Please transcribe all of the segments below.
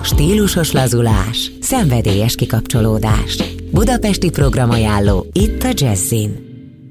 Stílusos lazulás, szenvedélyes kikapcsolódás. Budapesti programajánló itt a Jazzin.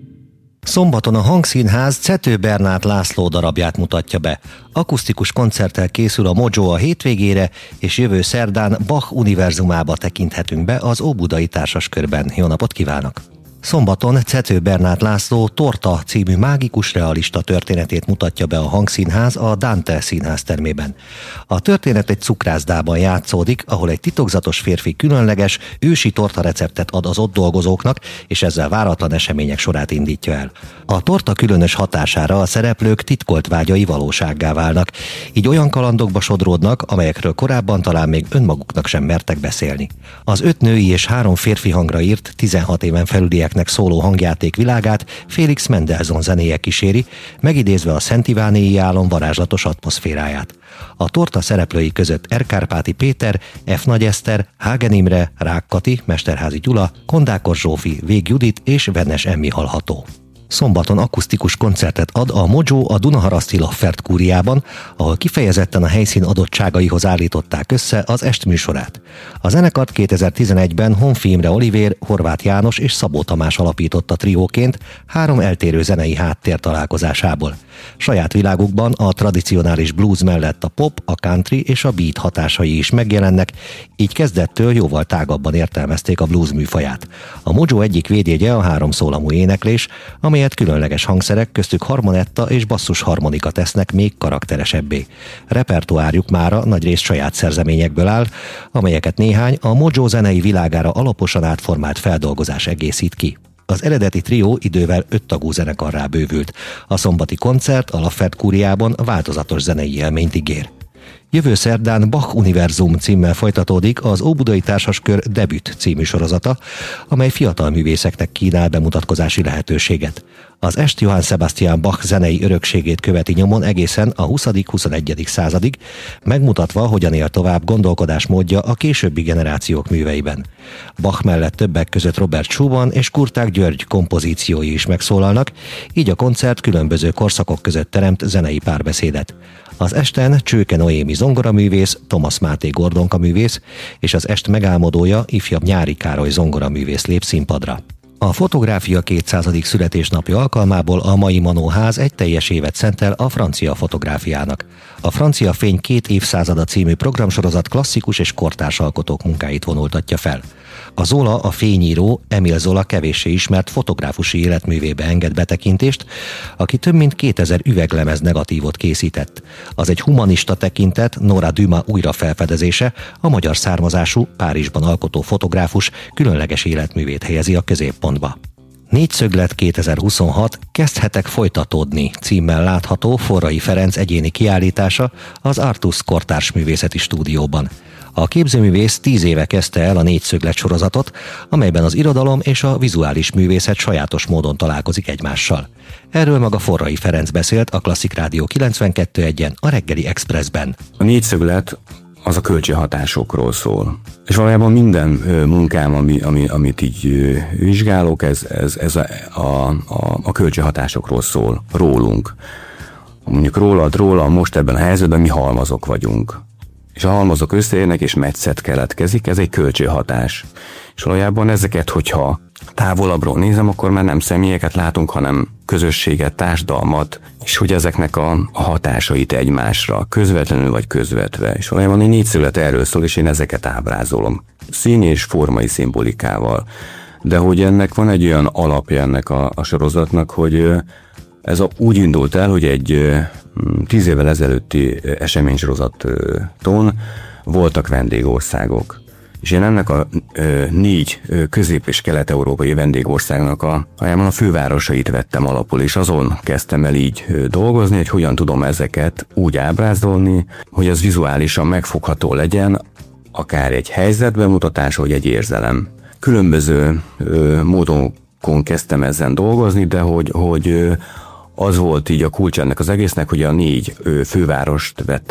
Szombaton a Hangszínház Czető Bernát László darabját mutatja be. Akusztikus koncerttel készül a Mojo a hétvégére, és jövő szerdán Bach univerzumába tekinthetünk be az Óbudai Társaskörben. Jó napot kívánok! Szombaton Czető Bernát László Torta című mágikus realista történetét mutatja be a Hangszínház a Dante Színház termében. A történet egy cukrászdában játszódik, ahol egy titokzatos férfi különleges, ősi torta receptet ad az ott dolgozóknak, és ezzel váratlan események sorát indítja el. A torta különös hatására a szereplők titkolt vágyai valósággá válnak, így olyan kalandokba sodródnak, amelyekről korábban talán még önmaguknak sem mertek beszélni. Az 5 női és 3 férfi hangra írt, 16 éven felülieknek szóló hangjáték világát Félix Mendelssohn zenéje kíséri, megidézve a Szent Ivánéi álom varázslatos atmoszféráját. A torta szereplői között R. Kárpáti Péter, F. Nagy Eszter, Hágen Imre, Rák Kati, Mesterházy Gyula, Kondákos Zsófi, Vég Judit és Venes Emmi hallható. Szombaton akusztikus koncertet ad a Mojo a Dunaharaszti Laffert kúriában, ahol kifejezetten a helyszín adottságaihoz állították össze az estműsorát. A zenekart 2011-ben Honfi Imre Olivér, Horváth János és Szabó Tamás alapította trióként 3 eltérő zenei háttér találkozásából. Saját világukban a tradicionális blues mellett a pop, a country és a beat hatásai is megjelennek, így kezdettől jóval tágabban értelmezték a blues műfaját. A Mojo egyik védjegye a 3 szólamú éneklés, amelyet különleges hangszerek, köztük harmonetta és basszusharmonika tesznek még karakteresebbé. Repertoárjuk mára nagyrészt saját szerzeményekből áll, amelyeket néhány a Mojo zenei világára alaposan átformált feldolgozás egészít ki. Az eredeti trió idővel 5 tagú zenekarrá bővült. A szombati koncert a Laffert kúriában változatos zenei élményt ígér. Jövő szerdán Bach Univerzum címmel folytatódik az Óbudai Társaskör Debüt című sorozata, amely fiatal művészeknek kínál bemutatkozási lehetőséget. Az est Johann Sebastian Bach zenei örökségét követi nyomon egészen a 20.-21. századig, megmutatva, hogyan él tovább gondolkodásmódja a későbbi generációk műveiben. Bach mellett többek között Robert Schumann és Kurtág György kompozíciói is megszólalnak, így a koncert különböző korszakok között teremt zenei párbeszédet. Az esten Csőke Noémi zongoraművész, Thomas Máté Gordonka-művész és az est megálmodója, ifjabb Nyári Károly zongoraművész lép színpadra. A fotográfia 200. születésnapja alkalmából a mai Manó ház egy teljes évet szentel a francia fotográfiának. A Francia fény 2 évszázada című programsorozat klasszikus és kortárs alkotók munkáit vonultatja fel. A Zola, a fényíró, Émile Zola kevéssé ismert fotográfusi életművébe enged betekintést, aki több mint 2000 üveglemez negatívot készített. Az egy humanista tekintet, Nora Dumas újrafelfedezése, a magyar származású, Párizsban alkotó fotográfus különleges életművét helyezi a középpontba. Négyszöglet 2026 Kezdhetek folytatódni címmel látható Forrai Ferenc egyéni kiállítása az Artus Kortárs Művészeti Stúdióban. A képzőművész 10 éve kezdte el a Négyszöglet sorozatot, amelyben az irodalom és a vizuális művészet sajátos módon találkozik egymással. Erről maga Forrai Ferenc beszélt a Klasszik Rádió 92.1-en a Reggeli Expressben. A négyszöglet az a kölcsönhatásokról szól. És valójában minden munkám, amit így vizsgálok, ez a kölcsönhatásokról szól, rólunk. Mondjuk róla most ebben a helyzetben mi halmazok vagyunk. És a halmazok összeérnek, és metszet keletkezik, ez egy kölcsönhatás. És valójában ezeket, hogyha távolabbról nézem, akkor már nem személyeket látunk, hanem közösséget, társadalmat, és hogy ezeknek a hatásait egymásra, közvetlenül vagy közvetve. És valójában egy négyszöglet erről szól, és én ezeket ábrázolom. Színi és formai szimbolikával. De hogy ennek van egy olyan alapja ennek a sorozatnak, hogy ez úgy indult el, hogy egy 10 évvel ezelőtti eseménysorozaton voltak vendégországok. És én ennek a 4 közép- és kelet-európai vendégországnak a fővárosait vettem alapul, és azon kezdtem el így dolgozni, hogy hogyan tudom ezeket úgy ábrázolni, hogy az vizuálisan megfogható legyen, akár egy helyzetbemutatás, vagy egy érzelem. Különböző módokon kezdtem ezen dolgozni, de hogy az volt így a kulcs ennek az egésznek, hogy a 4 fővárost vettem